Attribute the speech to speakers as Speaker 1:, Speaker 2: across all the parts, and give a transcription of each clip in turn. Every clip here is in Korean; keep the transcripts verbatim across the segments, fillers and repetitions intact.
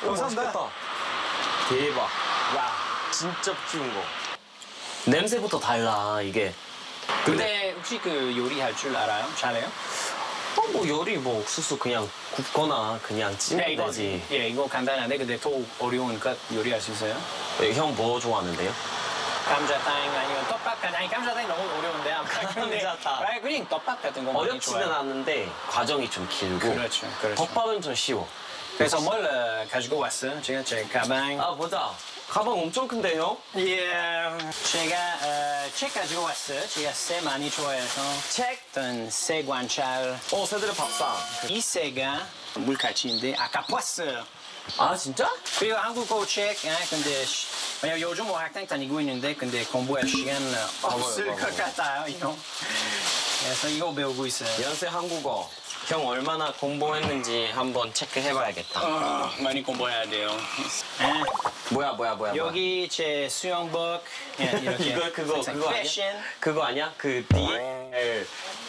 Speaker 1: 감사합니다.
Speaker 2: 맛있겠다. 대박.
Speaker 1: 와.
Speaker 2: 진짜 쉬운 거. 냄새부터 달라 이게.
Speaker 1: 근데 혹시 그 요리할 줄 알아요? 잘해요?
Speaker 2: 어, 뭐 요리 뭐 옥수수 그냥 굽거나 그냥 찌면
Speaker 1: 네, 이거,
Speaker 2: 되지.
Speaker 1: 예, 이거 간단한데 근데 더 어려우니까 요리할 수 있어요?
Speaker 2: 형 뭐 좋아하는데요?
Speaker 1: 감자탕 아니면 떡밥 같은 아니 감자탕 너무 어려운데 아까 근데
Speaker 2: 감자탕.
Speaker 1: 아니 그냥 떡밥 같은 거 많이
Speaker 2: 어렵지는
Speaker 1: 좋아해요.
Speaker 2: 않은데 과정이 좀 길고.
Speaker 1: 그렇죠, 그렇죠.
Speaker 2: 덮밥은 좀 쉬워.
Speaker 1: 그래서 뭘 어, 가지고 왔어요? 제가 제 가방.
Speaker 2: 아 보자. 가방 엄청 큰데 형?
Speaker 1: 예, 제가 어, 책 가지고 왔어요. 제가 새 많이 좋아해서
Speaker 2: 책?
Speaker 1: 어떤 새 관찰.
Speaker 2: 어 새들의 밥상.
Speaker 1: 이 새가 물가치인데 아까 봤어요.
Speaker 2: 아 진짜?
Speaker 1: 그리고 한국어 책, 아, 근데 시- 왜냐면 요즘 뭐 학당 다니고 있는데 근데 공부할 시간 없을
Speaker 2: 봐봐요,
Speaker 1: 것 같아요, 이거. 그래서 이거 배우고 있어요.
Speaker 2: 연세 한국어. 형 얼마나 공부했는지 한번 체크해봐야겠다.
Speaker 1: 어, 많이 공부해야 돼요. 아,
Speaker 2: 뭐야 뭐야 뭐야.
Speaker 1: 여기 제 수영복 예, 이렇게.
Speaker 2: 이거 그거
Speaker 1: 항상
Speaker 2: 그거
Speaker 1: 패션.
Speaker 2: 아니야? 그거 아니야? 그 D L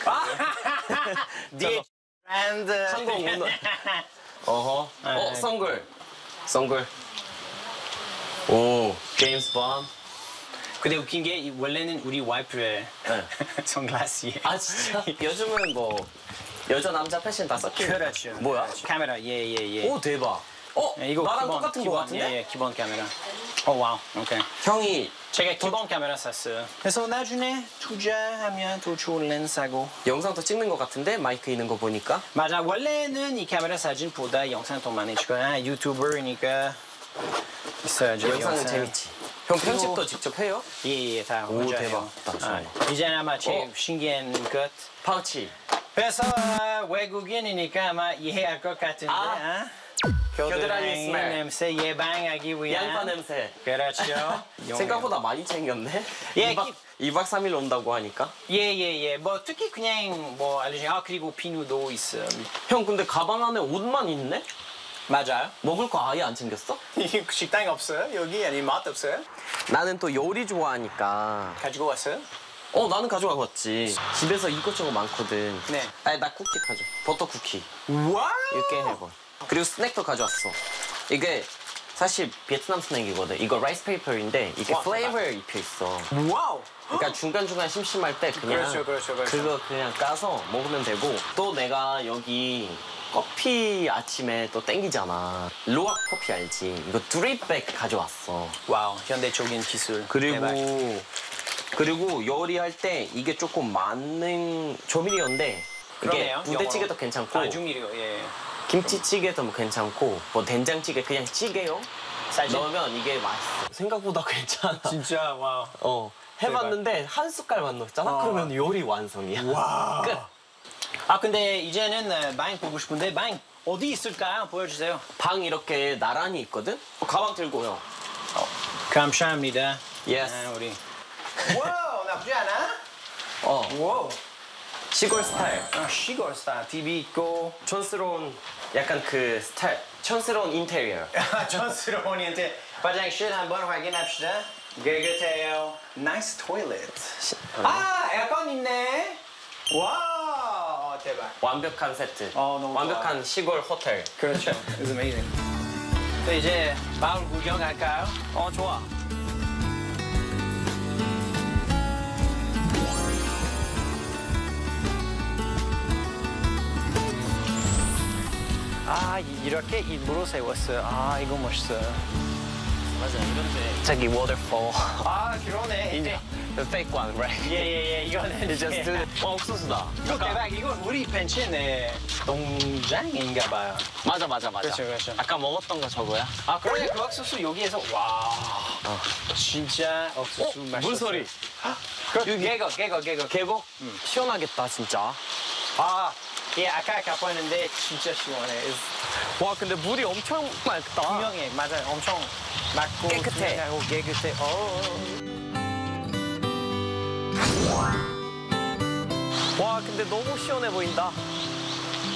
Speaker 1: D 브랜드
Speaker 2: 항공 오너. 어허.
Speaker 1: 아,
Speaker 2: 어
Speaker 1: 네.
Speaker 2: 선글. 선글. 오 제임스 본.
Speaker 1: 근데 웃긴 게 이- 원래는 우리 와이프의
Speaker 2: 네.
Speaker 1: 선글라스예요.
Speaker 2: 아 진짜? 요즘은 뭐 여자 남자 패션 다 섞이는.
Speaker 1: 그렇죠.
Speaker 2: 뭐야?
Speaker 1: 그렇죠. 카메라 예예 예.
Speaker 2: 오 대박. 어
Speaker 1: 예, 이거
Speaker 2: 나랑
Speaker 1: 기본,
Speaker 2: 똑같은
Speaker 1: 기본,
Speaker 2: 거 같은데?
Speaker 1: 예, 예, 기본 카메라. 오 와우. 오케이.
Speaker 2: 형이
Speaker 1: 제가 기본 카메라 샀어요. 그래서 나중에 투자하면 더 좋은 렌즈 사고.
Speaker 2: 영상도 찍는 거 같은데 마이크 있는 거 보니까.
Speaker 1: 맞아. 원래는 이 카메라 사진보다 영상 더 많이 찍어요. 아, 유튜버니까 있어야죠.
Speaker 2: 영상은
Speaker 1: 영상.
Speaker 2: 재밌지. 형 편집도 직접 해요?
Speaker 1: 예예 다
Speaker 2: 오,
Speaker 1: 혼자
Speaker 2: 대박.
Speaker 1: 해요.
Speaker 2: 딱 좋아요.
Speaker 1: 아, 이제는 아마 제일
Speaker 2: 어?
Speaker 1: 신기한 것.
Speaker 2: 파우치.
Speaker 1: 그래서 아, 외국인이니까 아마 이해할 것 같은데.
Speaker 2: 아.
Speaker 1: 아?
Speaker 2: 겨드랑이 스멜.
Speaker 1: 냄새 예방하기 위한.
Speaker 2: 양파 냄새.
Speaker 1: 그렇죠.
Speaker 2: 생각보다 많이 챙겼네.
Speaker 1: 예,
Speaker 2: 이 박, 이 박 삼 일 온다고 하니까.
Speaker 1: 예예예. 뭐 특히 그냥 뭐 알려진 아 그리고 비누도 있어.
Speaker 2: 형 근데 가방 안에 옷만 있네?
Speaker 1: 맞아요.
Speaker 2: 먹을 거 아예 안 챙겼어?
Speaker 1: 식당 없어요? 여기 아니 맛 없어요?
Speaker 2: 나는 또 요리 좋아하니까.
Speaker 1: 가지고 왔어요?
Speaker 2: 어 나는 가져가고 왔지. 집에서 이것저것 많거든.
Speaker 1: 네.
Speaker 2: 아니 나 쿠키 가져. 버터 쿠키.
Speaker 1: 와우.
Speaker 2: 이렇게 해봐. 그리고 스낵도 가져왔어. 이게 사실 베트남 스낵이거든. 이거 라이스 페이퍼인데 이게
Speaker 1: 와,
Speaker 2: 플레이버 입혀 있어.
Speaker 1: 와우.
Speaker 2: 그러니까 중간중간 심심할 때 그냥
Speaker 1: 그렇죠, 그렇죠, 그렇죠.
Speaker 2: 그거 그냥 까서 먹으면 되고 또 내가 여기 커피 아침에 또 땡기잖아. 로아 커피 알지? 이거 드립백 가져왔어.
Speaker 1: 와우. 현대적인 기술.
Speaker 2: 그리고
Speaker 1: 대박.
Speaker 2: 그리고 요리할 때 이게 조금 많은 조미료인데 이게
Speaker 1: 그러네요,
Speaker 2: 부대찌개도
Speaker 1: 영어로.
Speaker 2: 괜찮고
Speaker 1: 아 중미료 예.
Speaker 2: 김치찌개도 뭐 괜찮고 뭐 된장찌개 그냥 찌개요
Speaker 1: 사실
Speaker 2: 넣으면 이게 맛있어. 생각보다 괜찮아.
Speaker 1: 진짜 와우.
Speaker 2: 어 해봤는데 한 숟갈만 넣었잖아.
Speaker 1: 어.
Speaker 2: 그러면 요리 완성이야.
Speaker 1: 와.
Speaker 2: 끝.
Speaker 1: 아 근데 이제는 어, 방 보고 싶은데 방 어디 있을까요? 보여주세요.
Speaker 2: 방 이렇게 나란히 있거든. 어, 가방 들고요.
Speaker 1: 감사합니다.
Speaker 2: 예스.
Speaker 1: 아, 우리. 와우 나쁘지 않아?
Speaker 2: 어
Speaker 1: 와우.
Speaker 2: 시골 스타일.
Speaker 1: 아, 시골 스타일 티비 있고.
Speaker 2: 촌스러운 약간 그 스타일. 촌스러운 인테리어.
Speaker 1: 촌스러운이한테 화장실 한번 확인합시다. 깨끗해요. 나이스 토일렛. 아 에어컨 있네. 와 대박.
Speaker 2: 완벽한 세트.
Speaker 1: 어, 너무
Speaker 2: 완벽한
Speaker 1: 좋아.
Speaker 2: 시골 호텔.
Speaker 1: 그렇죠. It's amazing. 또 이제 마을 구경할까요?
Speaker 2: 어 좋아.
Speaker 1: 아 이- 이렇게 일부러 세웠어요. 아 이거 멋있어요.
Speaker 2: 맞아 이런데.
Speaker 1: 저기 waterfall. 아 그러네.
Speaker 2: 이제 the fake one, right?
Speaker 1: 예예예 이거는
Speaker 2: It's just do it. 어 옥수수다.
Speaker 1: 이거 대박. 이거 우리 펜션의 농장인가 봐요.
Speaker 2: 맞아 맞아 맞아.
Speaker 1: 그렇죠, 그렇죠.
Speaker 2: 아까 먹었던 거 저거야?
Speaker 1: 아 그러네 그 옥수수 여기에서 와 진짜 옥수수
Speaker 2: 어,
Speaker 1: 맛있어.
Speaker 2: 물소리.
Speaker 1: 그 계곡 계곡 계곡.
Speaker 2: 계곡? 시원하겠다 진짜.
Speaker 1: 아예 아까 가봤는데 진짜 시원해.
Speaker 2: 와 근데 물이 엄청 맑다.
Speaker 1: 분명해 맞아요. 엄청 맑고
Speaker 2: 깨끗해.
Speaker 1: 투명하고 깨끗해. 어.
Speaker 2: 와 근데 너무 시원해 보인다.